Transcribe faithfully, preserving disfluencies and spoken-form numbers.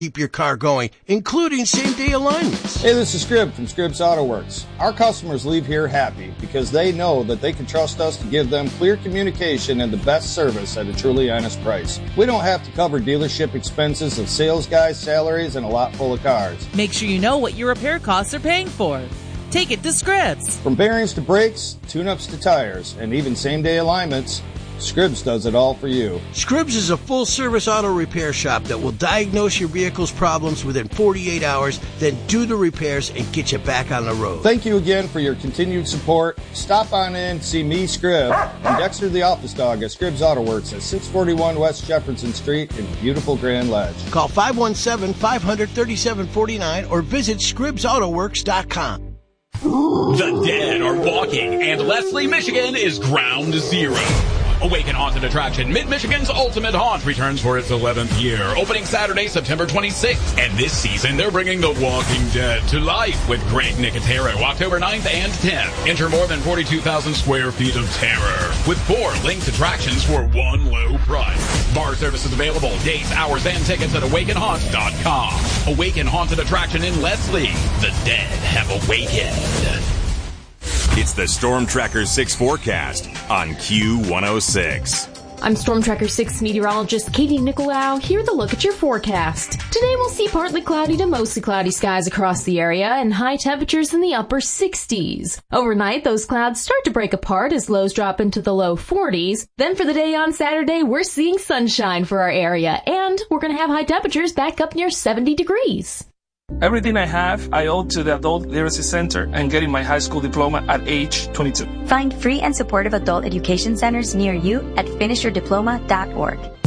keep your car going, including same-day alignments. Hey, this is Scribb from Scribbs Auto Works. Our customers leave here happy because they know that they can trust us to give them clear communication and the best service at a truly honest price. We don't have to cover dealership expenses of sales guys, salaries, and a lot full of cars. Make sure you know what your repair costs are paying for. Take it to Scribbs. From bearings to brakes, tune-ups to tires, and even same-day alignments, Scribbs does it all for you. Scribbs is a full-service auto repair shop that will diagnose your vehicle's problems within forty-eight hours, then do the repairs and get you back on the road. Thank you again for your continued support. Stop on in, see me, Scribb, and Dexter the office dog at Scribbs Auto Works at six forty-one West Jefferson Street in beautiful Grand Ledge. Call five one seven, five hundred, thirty-seven forty-nine or visit scribbs auto works dot com. The dead are walking, and Leslie, Michigan is ground zero. Awaken Haunted Attraction, Mid-Michigan's Ultimate Haunt, returns for its eleventh year, opening Saturday, September twenty-sixth. And this season, they're bringing The Walking Dead to life with Greg Nicotero, October ninth and tenth. Enter more than forty-two thousand square feet of terror, with four linked attractions for one low price. Bar services available, dates, hours, and tickets at awaken haunt dot com. Awaken Haunted Attraction in Leslie. The dead have awakened. It's the Storm Tracker six forecast on Q one oh six. I'm Storm Tracker six meteorologist Katie Nicolau. Here with a look at your forecast. Today we'll see partly cloudy to mostly cloudy skies across the area and high temperatures in the upper sixties. Overnight, those clouds start to break apart as lows drop into the low forties. Then for the day on Saturday, we're seeing sunshine for our area, and we're going to have high temperatures back up near seventy degrees. Everything I have, I owe to the Adult Literacy Center and getting my high school diploma at age twenty-two. Find free and supportive adult education centers near you at finish your diploma dot org.